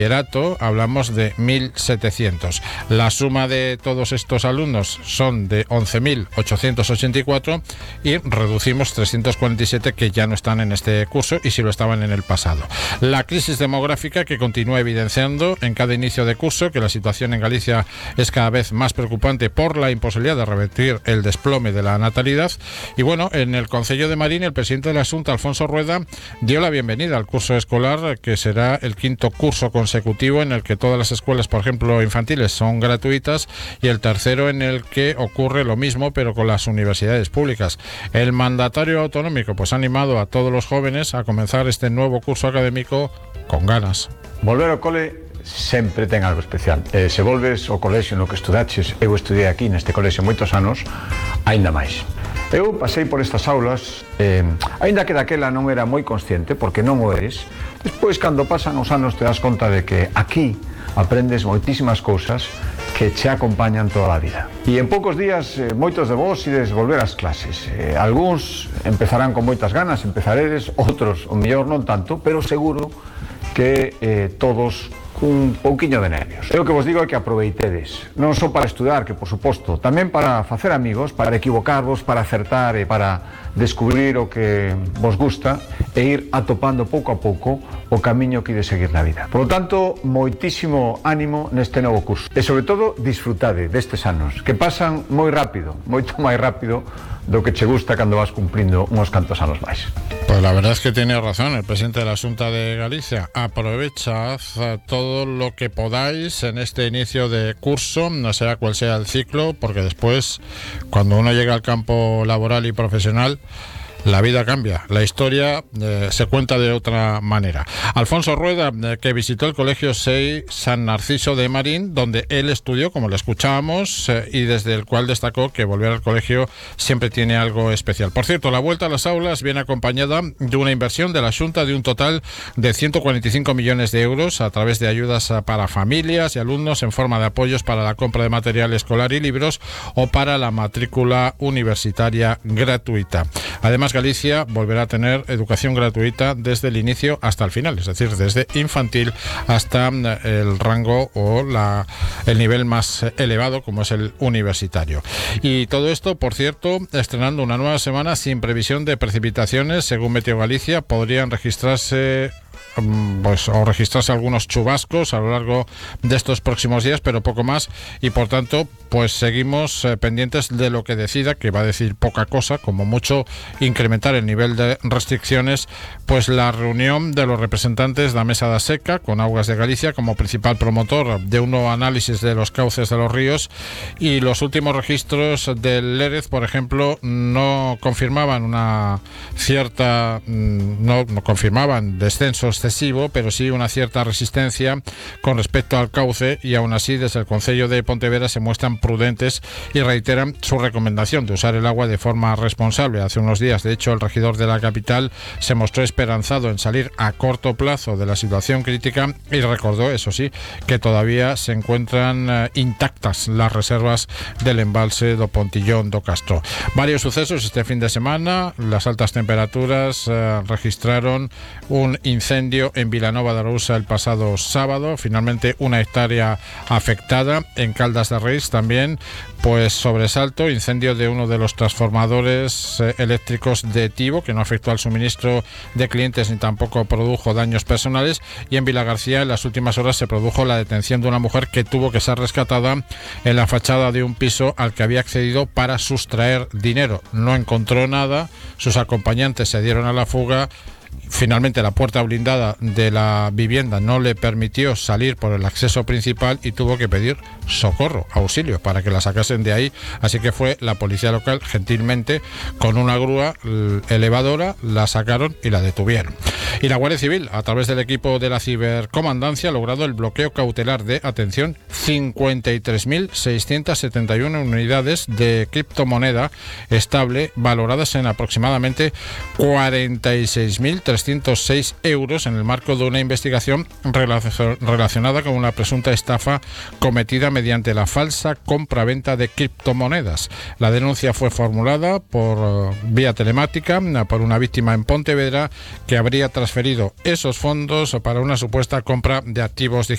hablamos de 1.700. La suma de todos estos alumnos son de 11.884 y reducimos 347 que ya no están en este curso y sí lo estaban en el pasado. La crisis demográfica que continúa evidenciando en cada inicio de curso que la situación en Galicia es cada vez más preocupante por la imposibilidad de revertir el desplome de la natalidad. Y bueno, en el Concello de Marín, el presidente de la Xunta, Alfonso Rueda, dio la bienvenida al curso escolar, que será el quinto curso consecutivo en el que todas las escuelas, por ejemplo, infantiles, son gratuitas, y el tercero en el que ocurre lo mismo, pero con las universidades públicas. El mandatario autonómico pues ha animado a todos los jóvenes a comenzar este nuevo curso académico con ganas. Volver ao cole sempre ten algo especial. Se volves ao colexio no que estudaches, eu estudei aquí neste colexio moitos anos, aínda máis. Eu pasei por estas aulas, aínda que daquela non era moi consciente, porque non o eres. Despois, cando pasan os anos, te das conta de que aquí aprendes moitísimas cousas que che acompañan toda a vida. E en poucos días, moitos de vos ides volver ás clases. Algúns empezarán con moitas ganas, empezaredes, outros, o mellor non tanto, pero seguro que todos un pouquiño de nervios. Eu que vos digo é que aproveitedes, non só para estudar, que por suposto, tamén para facer amigos, para equivocarvos, para acertar e para descubrir o que vos gusta e ir atopando pouco a pouco o camiño que ide seguir na vida. Por lo tanto, moitísimo ánimo neste novo curso e sobre todo disfrutade destes anos que pasan moi rápido, moito máis rápido do que che gusta cando vas cumplindo unos cantos anos máis. Pues la verdad es que tiene razón el presidente de la Xunta de Galicia. Aprovechad todo lo que podáis en este inicio de curso, no sea cual sea el ciclo, porque después, cuando uno llega al campo laboral y profesional, la vida cambia, la historia se cuenta de otra manera. Alfonso Rueda, que visitó el Colegio SEI San Narciso de Marín, donde él estudió, como lo escuchábamos, y desde el cual destacó que volver al colegio siempre tiene algo especial. Por cierto, la vuelta a las aulas viene acompañada de una inversión de la Xunta de un total de 145 millones de euros a través de ayudas para familias y alumnos en forma de apoyos para la compra de material escolar y libros o para la matrícula universitaria gratuita. Además, Galicia volverá a tener educación gratuita desde el inicio hasta el final, es decir, desde infantil hasta el rango o el nivel más elevado, como es el universitario. Y todo esto, por cierto, estrenando una nueva semana sin previsión de precipitaciones. Según Meteo Galicia, podrían registrarse algunos chubascos a lo largo de estos próximos días, pero poco más, y por tanto pues seguimos pendientes de lo que decida, que va a decir poca cosa, como mucho incrementar el nivel de restricciones, pues la reunión de los representantes de la Mesa da Seca con Augas de Galicia como principal promotor de un nuevo análisis de los cauces de los ríos, y los últimos registros del Lérez, por ejemplo, no confirmaban no confirmaban descenso excesivo, pero sí una cierta resistencia con respecto al cauce, y aún así desde el Concello de Pontevedra se muestran prudentes y reiteran su recomendación de usar el agua de forma responsable. Hace unos días, de hecho, el regidor de la capital se mostró esperanzado en salir a corto plazo de la situación crítica y recordó, eso sí, que todavía se encuentran intactas las reservas del embalse do Pontillón do Castro. Varios sucesos este fin de semana. Las altas temperaturas registraron un incendio en Vilanova de Arousa el pasado sábado, finalmente una hectárea afectada. En Caldas de Reis también pues sobresalto, incendio de uno de los transformadores eléctricos de Tivo, que no afectó al suministro de clientes ni tampoco produjo daños personales. Y en Vilagarcía en las últimas horas se produjo la detención de una mujer que tuvo que ser rescatada en la fachada de un piso al que había accedido para sustraer dinero. No encontró nada, sus acompañantes se dieron a la fuga. Finalmente la puerta blindada de la vivienda no le permitió salir por el acceso principal y tuvo que pedir socorro, auxilio, para que la sacasen de ahí. Así que fue la policía local, gentilmente, con una grúa elevadora, la sacaron y la detuvieron. Y la Guardia Civil, a través del equipo de la cibercomandancia, ha logrado el bloqueo cautelar de, atención, 53.671 unidades de criptomoneda estable, valoradas en aproximadamente 46.306 euros, en el marco de una investigación relacionada con una presunta estafa cometida mediante la falsa compraventa de criptomonedas. La denuncia fue formulada por vía telemática por una víctima en Pontevedra que habría transferido esos fondos para una supuesta compra de activos digitales.